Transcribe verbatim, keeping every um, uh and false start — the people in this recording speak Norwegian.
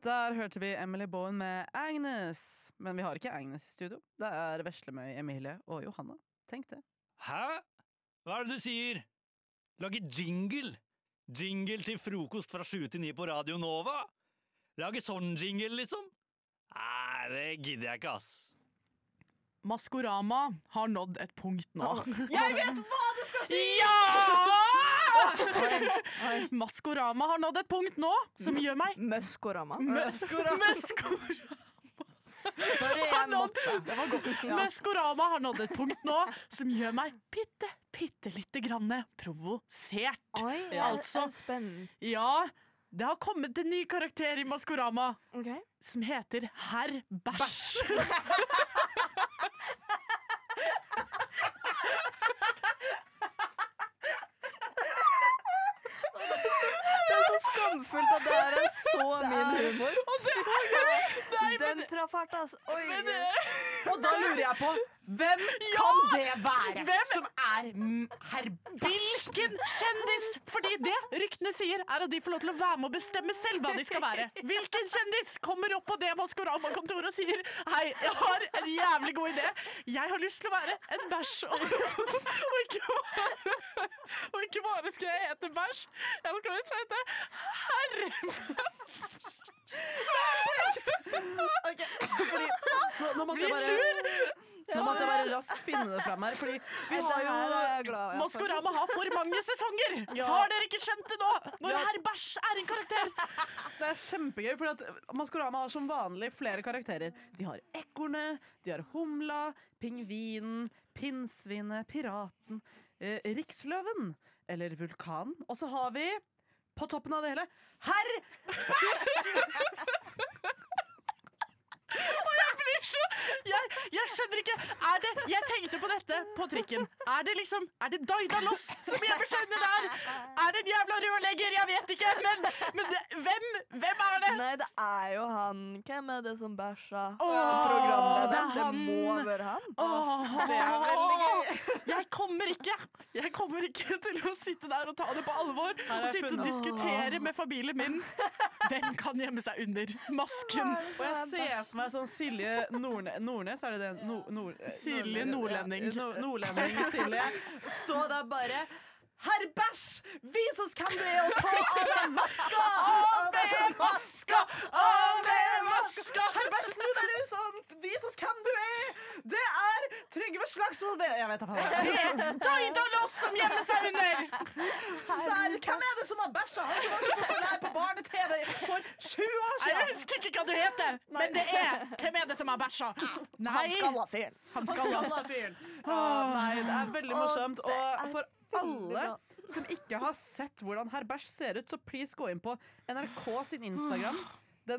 Der hørte vi Emily Bowen med Agnes. Men vi har ikke Agnes i studio. Det er Veslemøy, Emilie og Johanna. Tenk det. Hæ? Hva er det du sier? Lage jingle? Jingle til frokost fra sju til ni på Radio Nova? Lage sånn jingle, liksom? Nei, det gidder jeg ikke, ass. Maskorama har nådd et punkt nå. Jeg vet hva du skal si! Ja! Maskorama har nådd et punkt nå som gjør meg Møskorama. Møskorama. Møskorama. Sorry, jeg måtte. Det var godt. Ja. Møskorama har nådd et punkt nå som gjør meg bitte, bitte lite grann provosert. Oi, jeg altså, er spent. Ja, det har kommet en ny karakter i Maskorama Okay. som heter Herr Bæsj. Det er så skamfullt at det er så min humor. Det, nei, Den men, traff hardt, altså. Oi. men, Og da lurer jeg på, hvem kan det være Hvem? som er mm, herr Hvilken kjendis? Fordi det ryktene sier er at de får lov til å være med og bestemme selv hva de skal være. Hvilken kjendis kommer opp på det Maskorama-kontoret og sier hei, jeg har en jævlig god idé. Jeg har lyst til å være en bæsj. Og, og, ikke bare, og ikke bare skal jeg hete bæsj, jeg skal visst hete herre. Ok, fordi nå, nå måtte Blir jeg bare sur. Nå måtte jeg bare raskt finne det frem her, fordi vi Dette har her jo er jeg glad i. Maskorama har for mange sesonger. Ja. Har dere ikke skjønt det nå? Når Ja. herr bæsj er en karakter. Det er kjempegøy, for at Maskorama har som vanlig flere karakterer. De har ekornet, de har humla, pingvinen, pinnsvinet, piraten, eh, riksløven, eller vulkanen. Og så har vi, på toppen av det hele, herr Så jeg, jeg skjønner ikke er det, Jeg tenkte på dette på trikken. Er det liksom Er det Daidalos som gjemmer seg under der? Er det en jævla rørlegger? Jeg vet ikke. Men, men det, hvem, hvem er det? Nei, det er jo han. Hvem er det som bæsja? Åh, Programleder. det er han. Det må være han. Åh, Det er veldig gøy. Jeg kommer ikke Jeg kommer ikke til å sitte der og ta det på alvor Her har og jeg sitte og funnet- diskutere med familien min. Hvem kan gjemme seg under masken? Og jeg ser for meg sånn Silje Nordne, Nordnes, er det det? No, nord, Silje Nordnes, Nordlending. ja, no, Nordlending Silje. Stå der bare herr bæsj, vis oss hvem du er og ta av deg maska! Av deg maska! Av deg maska! Herr bæsj, snu deg ut sånn, vis oss hvem du er! Det er Trygve Slagsvold. Jeg vet da faen. Daidalos som gjemmer seg under! Der, hvem er det som har bæsja? Han som var så populær på barne-TV for sju år Jeg siden. husker ikke hva du heter, men det er Hvem er det som har bæsja? Nei, fyren. han skal ha Skalla fyren. Å, nei, det er veldig morsomt. Og for alle som ikke har sett hvordan herr Bæsj ser ut, så please gå inn på N R K sin Instagram.